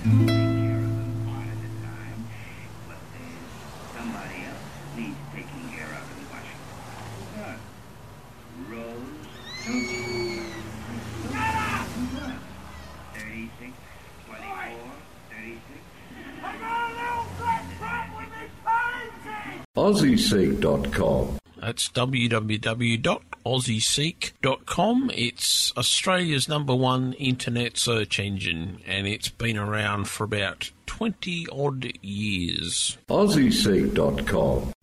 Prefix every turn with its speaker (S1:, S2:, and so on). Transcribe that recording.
S1: AussieSeek.com.
S2: That's www.aussieseek.com. It's Australia's #1 internet search engine, and it's been around for about 20 odd years.
S1: AussieSeek.com.